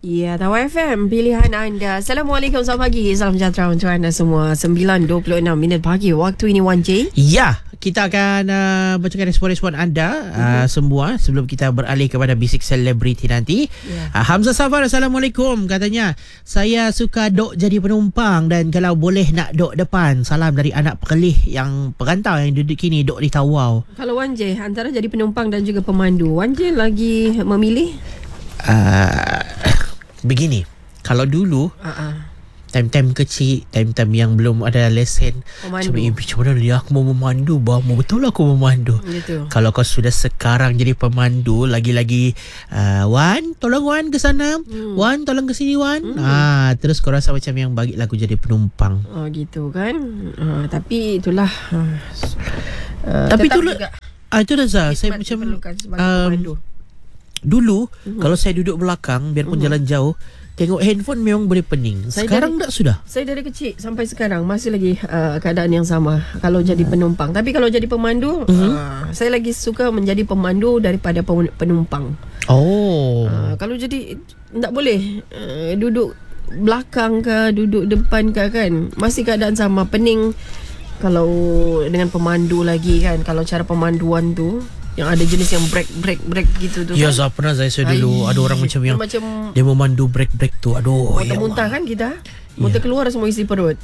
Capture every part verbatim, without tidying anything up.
Ya, Tawa F M, pilihan anda. Assalamualaikum, selamat pagi. Salam sejahtera untuk anda semua. sembilan dua puluh enam minit pagi waktu ini, Wan J. Ya, kita akan uh, bacakan respon-respon anda uh, semua sebelum kita beralih kepada bisik selebriti nanti. Yeah. Uh, Hamzah Safar, Assalamualaikum. Katanya, saya suka dok jadi penumpang dan kalau boleh nak dok depan. Salam dari anak pekelih yang perantau yang duduk kini dok di Tawau. Kalau Wan J, antara jadi penumpang dan juga pemandu, Wan J lagi memilih? Uh, begini, kalau dulu uh-uh. time-time kecil, time-time yang belum ada lesen, pemandu. Macam, eh, macam mana dia aku mau memandu, bah, mau betul aku memandu. Gitu. Kalau kau sudah sekarang jadi pemandu, lagi-lagi uh, Wan, tolong Wan ke sana, hmm. Wan, tolong ke sini Wan. Hmm. Ah, terus kau rasa macam yang bagi aku jadi penumpang. Oh gitu kan. Uh, tapi itulah. Uh, uh, tapi itulah. Ah, itu dah Zah. Saya macam um, dulu uh-huh. kalau saya duduk belakang, biarpun uh-huh. jalan jauh, tengok handphone memang boleh pening. Saya sekarang dari, tak sudah. Saya dari kecil sampai sekarang masih lagi uh, keadaan yang sama kalau jadi penumpang. Tapi kalau jadi pemandu, uh-huh. uh, saya lagi suka menjadi pemandu daripada penumpang. Oh. Uh, kalau jadi tak boleh uh, duduk belakang ke, duduk depan ke kan. Masih keadaan sama, pening. Kalau dengan pemandu lagi kan, kalau cara pemanduan tu yang ada jenis yang break break break gitu tu. Ya, kan? Zah, pernah saya, saya dulu ada orang macam yang macam dia memandu break break tu. Aduh, muntah-muntah kan kita. Muntah ya. Keluar semua isi perut.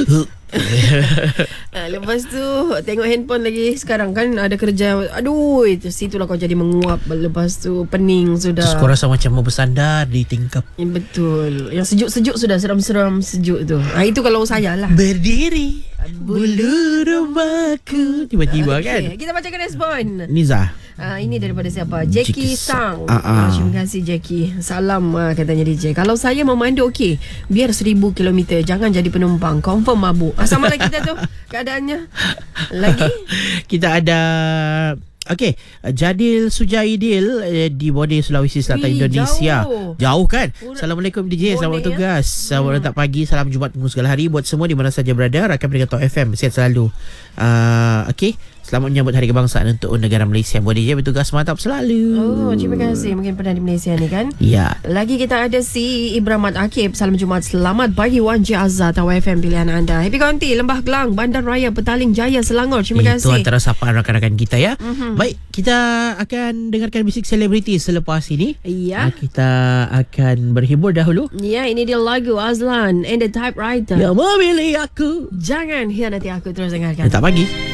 Lepas tu tengok handphone lagi. Sekarang kan ada kerja, aduh, itu situlah kau jadi menguap. Lepas tu pening sudah. Terus kau rasa macam mau bersandar di tingkap. Ya, betul. Yang sejuk-sejuk sudah, seram-seram sejuk tu. Ha, itu kalau saya lah. Berdiri bulu rumahku. Tiba-tiba okay. kan. Kita bacakan respon. Niza. Uh, ini daripada siapa? Jackie Sang. Uh, uh. Terima kasih Jackie. Salam uh, katanya D J. Kalau saya memandu okey, biar seribu kilometer, jangan jadi penumpang. Confirm mabuk. Ah, sama lah kita tu keadaannya. Lagi kita ada okey, Jadil Sujaidil eh, di Bode, Sulawesi Selatan, Wih, Indonesia. Jauh, jauh kan? Ur- Assalamualaikum D J, selamat bertugas. Ya? Selamat datang hmm. pagi, salam Jumaat tunggu segala hari buat semua di mana saja berada. Rakan pendengar Top F M, sihat selalu. Uh, okey, selamat menyambut Hari Kebangsaan untuk negara Malaysia. Buat D J bertugas mantap selalu. Oh, terima kasih. Mungkin pernah di Malaysia ni kan? Ya. Lagi kita ada si Ibramat Akib. Salam Jumaat, selamat pagi Wan J Azhar, Tawa F M pilihan anda. Happy County, Lembah Kelang, Bandar Raya, Petaling Jaya, Selangor. Terima Itu kasih. Itu antara sapaan rakan-rakan kita ya. Mm-hmm. Baik, kita akan dengarkan bisik selebriti selepas ini. Ya. Kita akan berhibur dahulu. Ya, ini dia lagu Azlan and the Typewriter. Yang memilih aku. Jangan hianati aku, terus dengarkan. Tetap pagi.